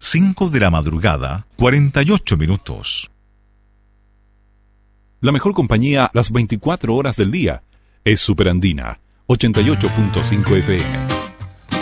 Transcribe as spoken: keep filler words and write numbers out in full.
cinco de la madrugada, cuarenta y ocho minutos. La mejor compañía las veinticuatro horas del día es Superandina, ochenta y ocho punto cinco F M.